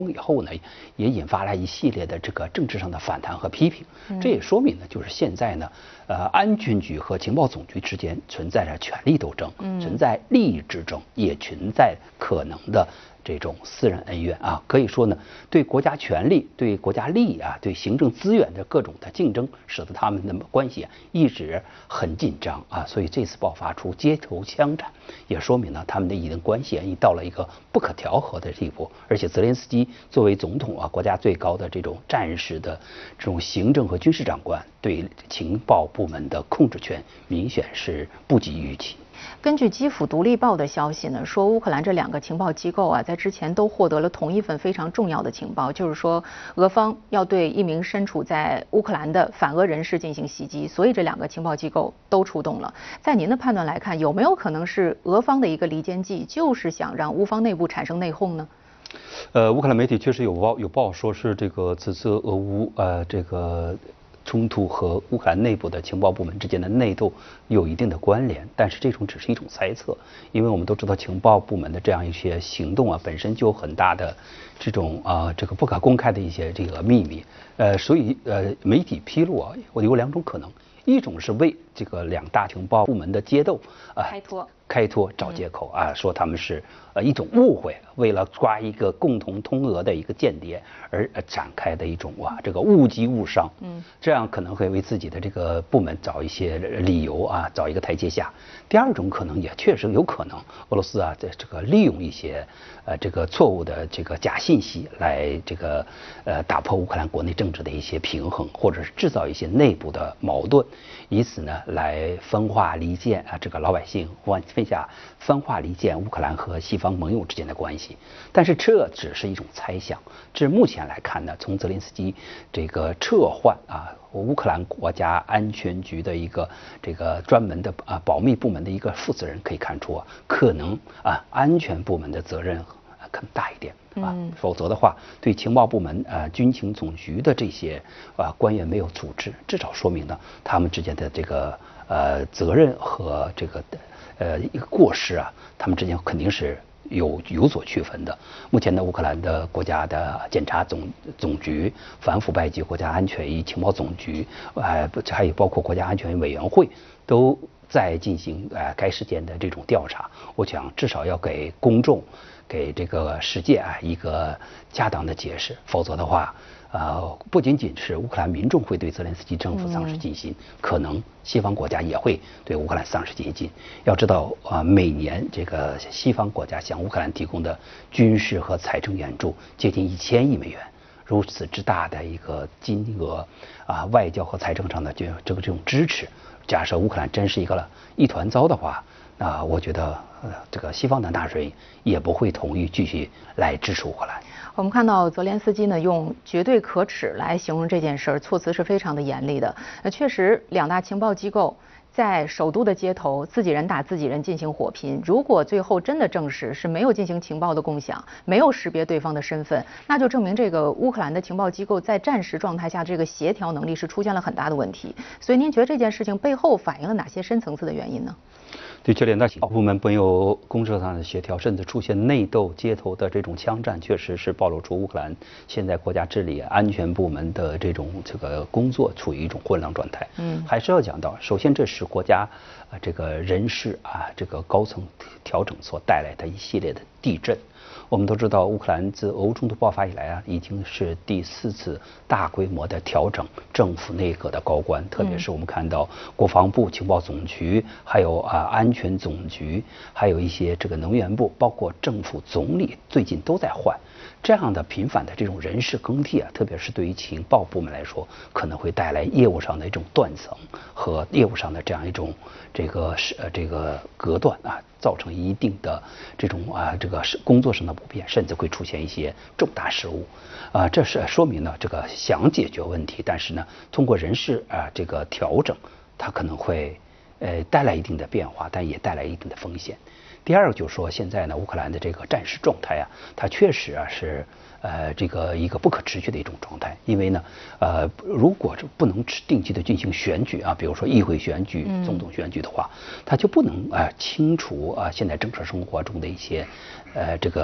以后呢，也引发了一系列的这个政治上的反弹和批评。这也说明呢，就是现在呢，安全局和情报总局之间存在着权力斗争，存在利益之争，也存在可能的这种私人恩怨啊。可以说呢，对国家权力、对国家利益啊、对行政资源的各种的竞争，使得他们的关系一直很紧张啊。所以这次爆发出街头枪战，也说明呢，他们的一定关系已到了一个不可调和的地步。而且泽连斯基作为总统啊，国家最高的这种战时的这种行政和军事长官，对情报部门的控制权明显是不及预期。 根据基辅独立报的消息呢，说乌克兰这2个情报机构啊，在之前都获得了同一份非常重要的情报，就是说俄方要对一名身处在乌克兰的反俄人士进行袭击，所以这2个情报机构都出动了。在您的判断来看，有没有可能是俄方的一个离间计，就是想让乌方内部产生内讧呢？ 乌克兰媒体确实有报说是这个指责俄乌这个冲突和乌克兰内部的情报部门之间的内斗有一定的关联，但是这种只是一种猜测，因为我们都知道情报部门的这样一些行动啊，本身就有很大的这种这个不可公开的一些这个秘密，所以媒体披露啊，我有2种可能，一种是为这个2大情报部门的决斗开脱找借口啊，说他们是一种误会，为了抓一个共同通俄的一个间谍而展开的一种这个误击误伤，这样可能会为自己的这个部门找一些理由啊，找一个台阶下。第2种可能也确实有可能，俄罗斯啊在这个利用一些这个错误的这个假信息来这个打破乌克兰国内政治的一些平衡，或者是制造一些内部的矛盾，以此呢来分化离间这个老百姓分化离间乌克兰和西方盟友之间的关系。但是这只是一种猜想，至目前来看呢，从泽连斯基这个撤换乌克兰国家安全局的一个这个专门的保密部门的一个负责人可以看出可能安全部门的责任更大一点否则的话，对情报部门军情总局的这些官员没有组织，至少说明呢他们之间的这个责任和这个一个过失他们之间肯定是有所区分的。目前呢，乌克兰的国家的检察总局、反腐败及国家安全与情报总局，还有包括国家安全委员会，都在进行该事件的这种调查。我想至少要给公众、给这个世界一个恰当的解释，否则的话。不仅仅是乌克兰民众会对泽连斯基政府丧失信心，可能西方国家也会对乌克兰丧失信心。要知道每年这个西方国家向乌克兰提供的军事和财政援助接近1000亿美元，如此之大的一个金额外交和财政上的这种支持，假设乌克兰真是一团糟的话，那我觉得这个西方的纳税人也不会同意继续来支持乌克兰。 我们看到泽连斯基呢用绝对可耻来形容这件事儿，措辞是非常的严厉的。确实2大情报机构在首都的街头自己人打自己人进行火拼，如果最后真的证实是没有进行情报的共享，没有识别对方的身份，那就证明这个乌克兰的情报机构在战时状态下这个协调能力是出现了很大的问题。所以您觉得这件事情背后反映了哪些深层次的原因呢？ 对，这2大情报部门没有公社上的协调，甚至出现内斗、街头的这种枪战，确实是暴露出乌克兰现在国家治理安全部门的这个工作处于一种混乱状态。还是要讲到，首先这是国家这个人事这个高层调整所带来的一系列的地震。我们都知道，乌克兰自俄乌冲突爆发以来已经是第4次大规模的调整政府内阁的高官，特别是我们看到国防部、情报总局，还有安全总局，还有一些这个能源部，包括政府总理，最近都在换。这样的频繁的这种人事更替特别是对于情报部门来说，可能会带来业务上的一种断层和业务上的这样一种这个隔断造成一定的这种这个工作上的不便，甚至会出现一些重大失误这是说明呢这个想解决问题，但是呢通过人事这个调整，它可能会带来一定的变化，但也带来一定的风险。第2个就是说，现在呢乌克兰的这个战时状态它确实是这个一个不可持续的一种状态，因为呢如果不能定期的进行选举比如说议会选举、总统选举的话，它就不能清除现在政治生活中的一些这个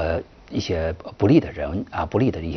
一些不利的人啊，不利的一些